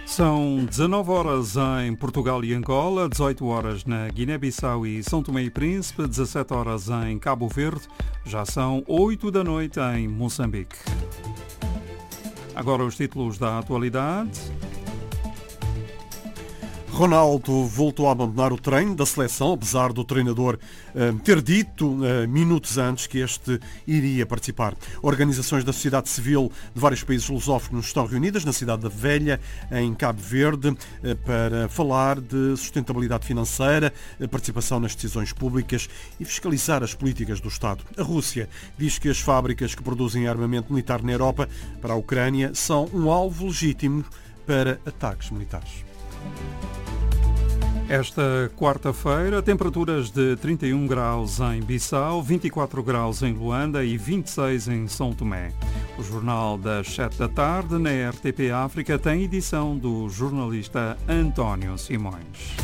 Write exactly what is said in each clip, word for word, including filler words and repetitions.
São dezanove horas em Portugal e Angola, dezoito horas na Guiné-Bissau e São Tomé e Príncipe, dezassete horas em Cabo Verde, já são oito da noite em Moçambique. Agora os títulos da atualidade. Ronaldo voltou a abandonar o treino da seleção, apesar do treinador uh, ter dito uh, minutos antes que este iria participar. Organizações da sociedade civil de vários países lusófonos estão reunidas na cidade da Velha, em Cabo Verde, uh, para falar de sustentabilidade financeira, uh, participação nas decisões públicas e fiscalizar as políticas do Estado. A Rússia diz que as fábricas que produzem armamento militar na Europa para a Ucrânia são um alvo legítimo para ataques militares. Esta quarta-feira, temperaturas de trinta e um graus em Bissau, vinte e quatro graus em Luanda e vinte e seis em São Tomé. O jornal das sete da tarde na R T P África tem edição do jornalista António Simões.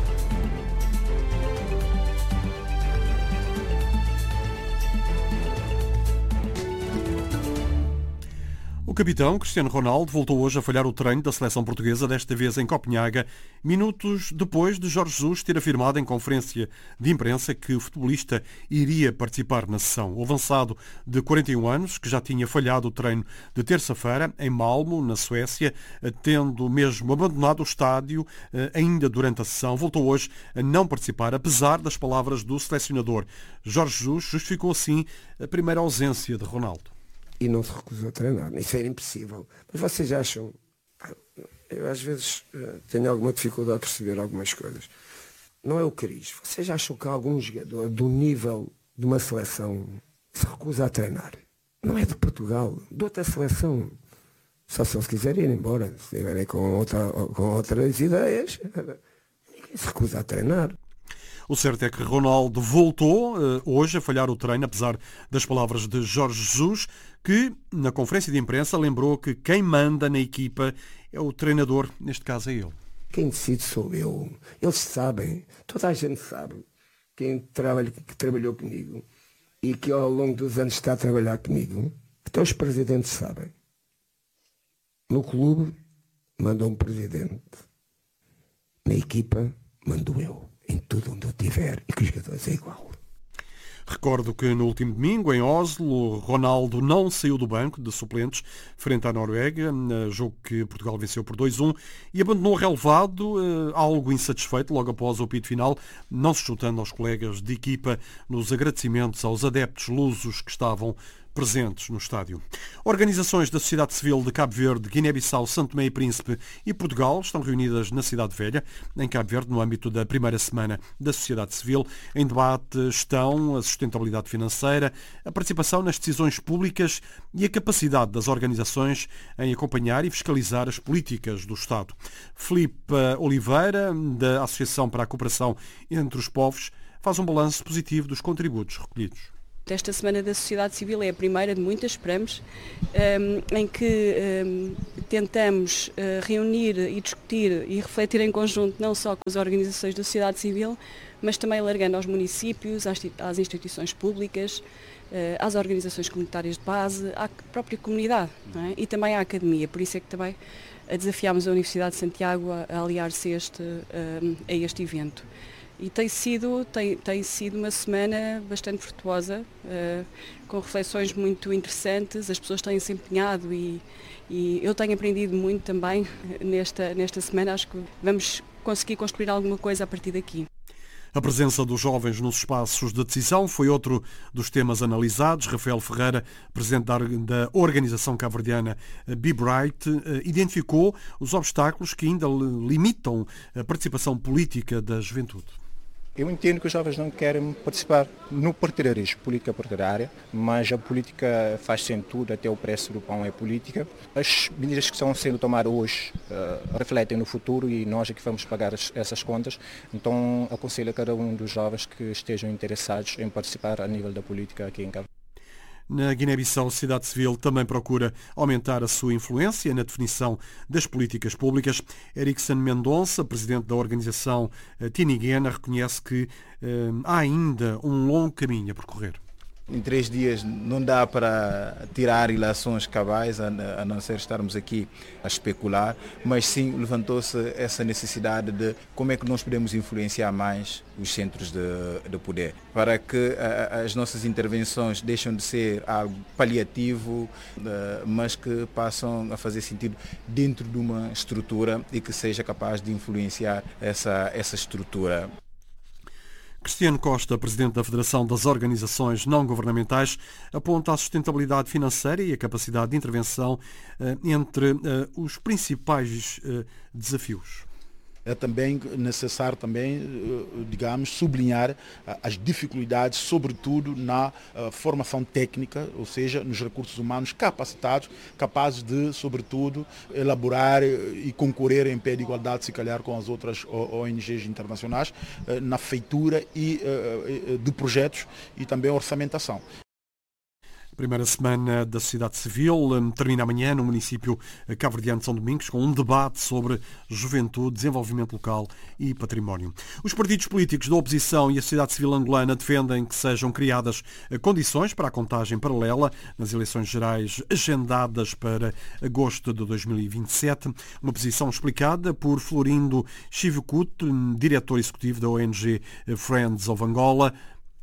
O capitão Cristiano Ronaldo voltou hoje a falhar o treino da seleção portuguesa, desta vez em Copenhaga, minutos depois de Jorge Jesus ter afirmado em conferência de imprensa que o futebolista iria participar na sessão. O avançado de quarenta e um anos, que já tinha falhado o treino de terça-feira em Malmo, na Suécia, tendo mesmo abandonado o estádio ainda durante a sessão, voltou hoje a não participar, apesar das palavras do selecionador. Jorge Jesus justificou assim a primeira ausência de Ronaldo. E não se recusou a treinar. Isso era impossível. Mas vocês acham... Eu às vezes tenho alguma dificuldade de perceber algumas coisas. Não é o cariz. Vocês acham que algum jogador do nível de uma seleção se recusa a treinar? Não é de Portugal, de outra seleção. Só se eles quiserem ir embora. Se estiverem com, outra, com outras ideias, ninguém se recusa a treinar. O certo é que Ronaldo voltou uh, hoje a falhar o treino, apesar das palavras de Jorge Jesus, que, na conferência de imprensa, lembrou que quem manda na equipa é o treinador, neste caso é ele. Quem decide sou eu. Eles sabem, toda a gente sabe, quem trabalha, que trabalhou comigo e que ao longo dos anos está a trabalhar comigo, até os presidentes sabem. No clube, manda um presidente. Na equipa, mando eu. Em tudo onde eu estiver e que os jogadores é igual. Recordo que no último domingo, em Oslo, Ronaldo não saiu do banco de suplentes frente à Noruega, jogo que Portugal venceu por dois a um, e abandonou o relevado, algo insatisfeito, logo após o apito final, não se juntando aos colegas de equipa nos agradecimentos aos adeptos lusos que estavam presentes no estádio. Organizações da sociedade civil de Cabo Verde, Guiné-Bissau, São Tomé e Príncipe e Portugal estão reunidas na Cidade Velha, em Cabo Verde, no âmbito da primeira semana da sociedade civil. Em debate estão a sustentabilidade financeira, a participação nas decisões públicas e a capacidade das organizações em acompanhar e fiscalizar as políticas do Estado. Filipe Oliveira, da Associação para a Cooperação entre os Povos, faz um balanço positivo dos contributos recolhidos. Esta Semana da Sociedade Civil é a primeira de muitas, esperamos, um, em que um, tentamos uh, reunir e discutir e refletir em conjunto não só com as organizações da sociedade civil, mas também alargando aos municípios, às, às instituições públicas, uh, às organizações comunitárias de base, à própria comunidade, não é? E também à academia. Por isso é que também desafiámos a Universidade de Santiago a, a aliar-se a este, um, a este evento. E tem sido, tem, tem sido uma semana bastante frutuosa, uh, com reflexões muito interessantes, as pessoas têm se empenhado e, e eu tenho aprendido muito também nesta, nesta semana. Acho que vamos conseguir construir alguma coisa a partir daqui. A presença dos jovens nos espaços de decisão foi outro dos temas analisados. Rafael Ferreira, presidente da organização cabo-verdiana Be Bright, identificou os obstáculos que ainda limitam a participação política da juventude. Eu entendo que os jovens não querem participar no partidarismo, política partidária, mas a política faz sentido, até o preço do pão é política. As medidas que estão sendo tomadas hoje uh, refletem no futuro e nós é que vamos pagar as, essas contas. Então aconselho a cada um dos jovens que estejam interessados em participar a nível da política aqui em Cabo. Na Guiné-Bissau, a sociedade civil também procura aumentar a sua influência na definição das políticas públicas. Erickson Mendonça, presidente da organização Tiniguena, reconhece que eh, há ainda um longo caminho a percorrer. Em três dias não dá para tirar ilações cabais, a, a não ser estarmos aqui a especular, mas sim levantou-se essa necessidade de como é que nós podemos influenciar mais os centros de, de poder, para que a, as nossas intervenções deixem de ser algo paliativo, mas que passam a fazer sentido dentro de uma estrutura e que seja capaz de influenciar essa, essa estrutura. Cristiano Costa, presidente da Federação das Organizações Não-Governamentais, aponta a sustentabilidade financeira e a capacidade de intervenção entre os principais desafios. É também necessário também, digamos, sublinhar as dificuldades, sobretudo na formação técnica, ou seja, nos recursos humanos capacitados, capazes de, sobretudo, elaborar e concorrer em pé de igualdade, se calhar, com as outras O N Gs internacionais, na feitura e de projetos e também orçamentação. Primeira semana da sociedade civil termina amanhã no município cabo-verdiano de São Domingos com um debate sobre juventude, desenvolvimento local e património. Os partidos políticos da oposição e a sociedade civil angolana defendem que sejam criadas condições para a contagem paralela nas eleições gerais agendadas para agosto de dois mil e vinte e sete. Uma posição explicada por Florindo Chivucut, diretor executivo da O N G Friends of Angola.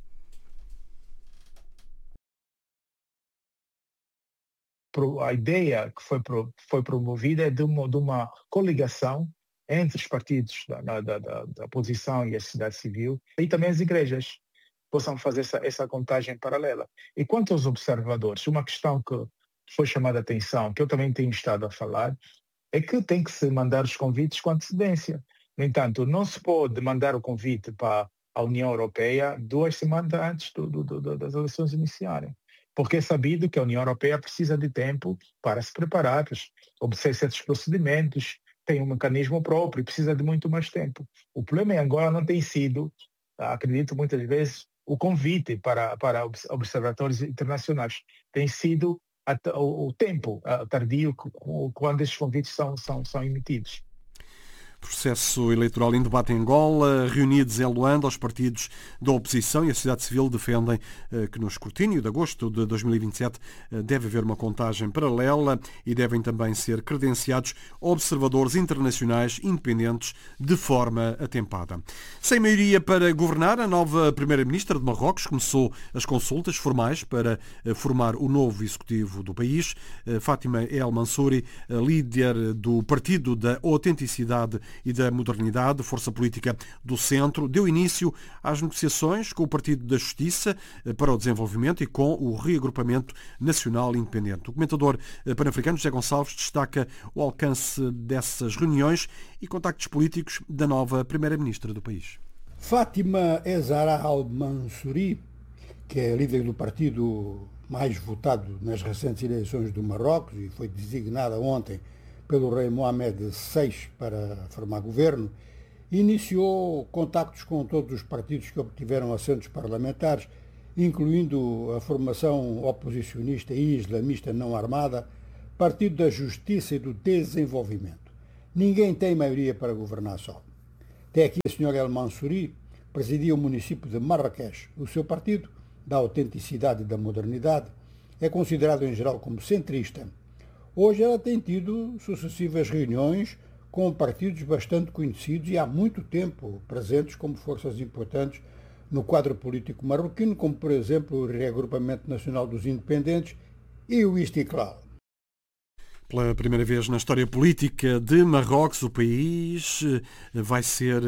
A ideia que foi, foi promovida é de uma, de uma coligação entre os partidos da, da, da, da oposição e a sociedade civil e também as igrejas possam fazer essa, essa contagem paralela. E quanto aos observadores, uma questão que foi chamada a atenção, que eu também tenho estado a falar, é que tem que se mandar os convites com antecedência. No entanto, não se pode mandar o convite para a União Europeia duas semanas antes do, do, do, das eleições iniciarem. Porque é sabido que a União Europeia precisa de tempo para se preparar, obter certos procedimentos, tem um mecanismo próprio e precisa de muito mais tempo. O problema em Angola não tem sido, acredito muitas vezes, o convite para, para observatórios internacionais. Tem sido a, o, o tempo tardio quando esses convites são, são, são emitidos. Processo eleitoral em debate em Angola, reunidos em Luanda, os partidos da oposição e a sociedade civil defendem que no escrutínio de agosto de dois mil e vinte e sete deve haver uma contagem paralela e devem também ser credenciados observadores internacionais independentes de forma atempada. Sem maioria para governar, a nova primeira-ministra de Marrocos começou as consultas formais para formar o novo executivo do país. Fátima El Mansouri, líder do Partido da Autenticidade e da Modernidade, força política do centro, deu início às negociações com o Partido da Justiça para o Desenvolvimento e com o Reagrupamento Nacional Independente. O comentador pan-africano José Gonçalves destaca o alcance dessas reuniões e contactos políticos da nova primeira-ministra do país. Fátima El Mansouri, que é líder do partido mais votado nas recentes eleições do Marrocos e foi designada ontem pelo rei Mohamed seis para formar governo, iniciou contactos com todos os partidos que obtiveram assentos parlamentares, incluindo a formação oposicionista e islamista não armada, Partido da Justiça e do Desenvolvimento. Ninguém tem maioria para governar só. Até aqui a senhora El Mansouri presidia o município de Marrakech. O seu partido, da Autenticidade e da Modernidade, é considerado em geral como centrista. Hoje ela tem tido sucessivas reuniões com partidos bastante conhecidos e há muito tempo presentes como forças importantes no quadro político marroquino, como por exemplo o Reagrupamento Nacional dos Independentes e o Istiklal. Pela primeira vez na história política de Marrocos, o país vai ser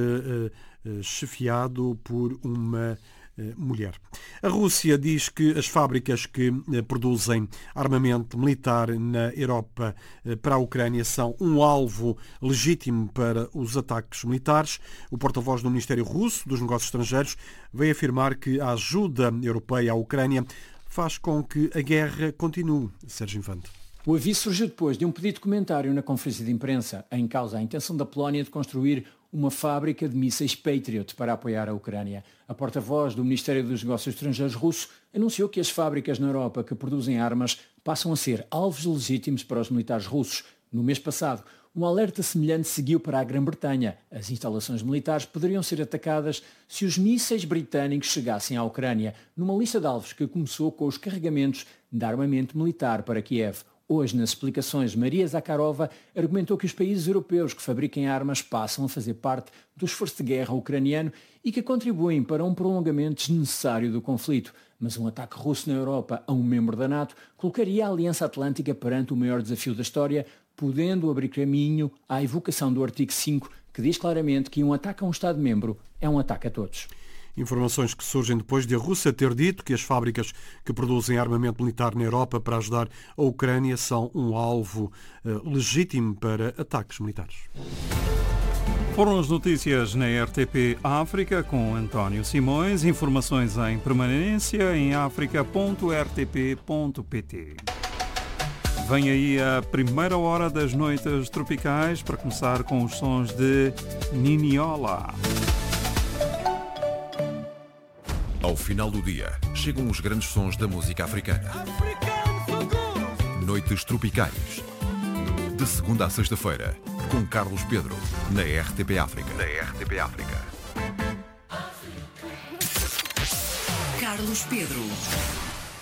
chefiado por uma mulher. A Rússia diz que as fábricas que produzem armamento militar na Europa para a Ucrânia são um alvo legítimo para os ataques militares. O porta-voz do Ministério Russo dos Negócios Estrangeiros veio afirmar que a ajuda europeia à Ucrânia faz com que a guerra continue. Sérgio Infante. O aviso surgiu depois de um pedido de comentário na conferência de imprensa, em causa a intenção da Polónia de construir uma fábrica de mísseis Patriot para apoiar a Ucrânia. A porta-voz do Ministério dos Negócios Estrangeiros russo anunciou que as fábricas na Europa que produzem armas passam a ser alvos legítimos para os militares russos. No mês passado, Um alerta semelhante seguiu para a Grã-Bretanha. As instalações militares poderiam ser atacadas se os mísseis britânicos chegassem à Ucrânia, numa lista de alvos que começou com os carregamentos de armamento militar para Kiev. Hoje, nas explicações, Maria Zakharova argumentou que os países europeus que fabriquem armas passam a fazer parte do esforço de guerra ucraniano e que contribuem para um prolongamento desnecessário do conflito. Mas um ataque russo na Europa a um membro da NATO colocaria a Aliança Atlântica perante o maior desafio da história, podendo abrir caminho à evocação do artigo cinco, que diz claramente que um ataque a um Estado-membro é um ataque a todos. Informações que surgem depois de a Rússia ter dito que as fábricas que produzem armamento militar na Europa para ajudar a Ucrânia são um alvo uh, legítimo para ataques militares. Foram as notícias na R T P África com António Simões. Informações em permanência em africa ponto r t p ponto p t. Vem aí a primeira hora das noites tropicais para começar com os sons de Niniola. Ao final do dia, chegam os grandes sons da música africana. Noites tropicais. De segunda a sexta-feira, com Carlos Pedro, na R T P África. Na R T P África. Carlos Pedro.